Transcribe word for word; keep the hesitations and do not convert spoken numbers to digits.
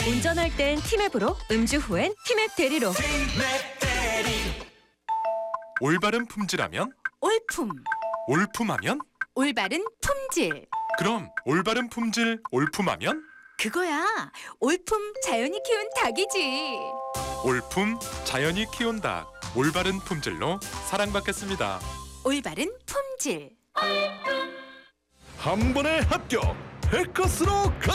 운전할 땐 티맵으로, 음주 후엔 티맵 대리로. 올바른 품질하면? 올품, 올품하면? 올바른 품질. 그럼 올바른 품질 올품하면? 그거야. 올품 자연이 키운 닭이지. 올품 자연이 키운 닭. 올바른 품질로 사랑받겠습니다. 올바른 품질. 한 번에 합격! 해커스로 가!